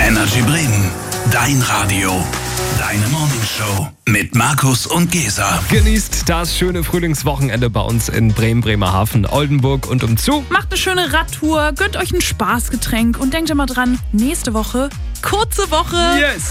Energy Bremen, dein Radio, deine Morningshow mit Markus und Gesa. Genießt das schöne Frühlingswochenende bei uns in Bremen, Bremerhaven, Oldenburg und umzu. Macht eine schöne Radtour, gönnt euch ein Spaßgetränk und denkt immer dran, nächste Woche, kurze Woche. Yes!